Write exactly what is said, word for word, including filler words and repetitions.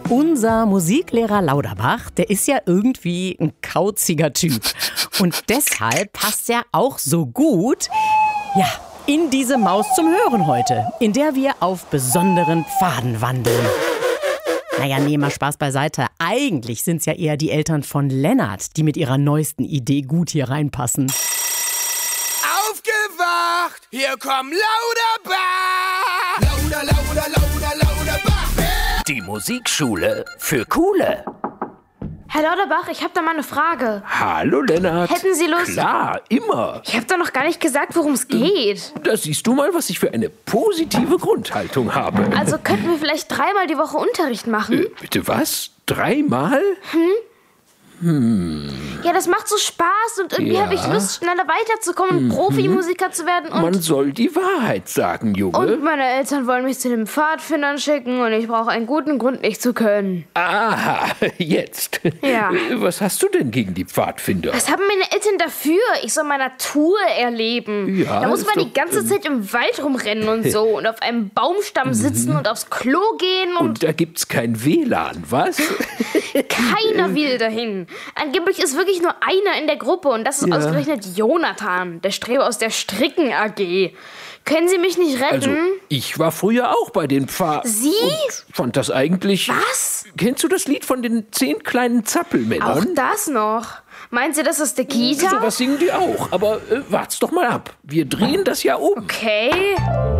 Unser Musiklehrer Lauterbach, der ist ja irgendwie ein kauziger Typ. Und deshalb passt er auch so gut, ja, in diese Maus zum Hören heute, in der wir auf besonderen Pfaden wandeln. Naja, nee, mal Spaß beiseite. Eigentlich sind es ja eher die Eltern von Lennart, die mit ihrer neuesten Idee gut hier reinpassen. Aufgewacht! Hier kommt Lauterbach! Lauter, lauter, lauter, Lauterbach! Die Musikschule für Coole. Herr Lauterbach, ich habe da mal eine Frage. Hallo Lennart. Hätten Sie Lust? Klar, immer. Ich habe doch noch gar nicht gesagt, worum es geht. Da siehst du mal, was ich für eine positive Grundhaltung habe. Also könnten wir vielleicht dreimal die Woche Unterricht machen? Äh, bitte was? Dreimal? Hm? Hm. Ja, das macht so Spaß und irgendwie Ja. habe ich Lust, schneller weiterzukommen und Mhm. Profimusiker zu werden. Und, Man soll die Wahrheit sagen, Junge. und meine Eltern wollen mich zu den Pfadfindern schicken und ich brauche einen guten Grund, nicht zu können. Aha, jetzt. Ja. Äh, Was hast du denn gegen die Pfadfinder? Was haben meine Eltern dafür? Ich soll mal Natur erleben. Ja, da muss ist man doch, die ganze ähm, Zeit im Wald rumrennen und so und auf einem Baumstamm sitzen und aufs Klo gehen und, Und da gibt's kein W L A N, was? keiner will dahin. Angeblich ist wirklich nur einer in der Gruppe und das ist Ja. ausgerechnet Jonathan, der Streber aus der Stricken-A G. Können Sie mich nicht retten? Also, ich war früher auch bei den Pfad... Sie? Und fand das eigentlich... Was? Kennst du das Lied von den zehn kleinen Auch Zappelmännern? das noch? Meint Sie, das ist der Kita? Sowas singen die auch. Aber äh, wart's doch mal ab. Wir drehen das ja um. Okay.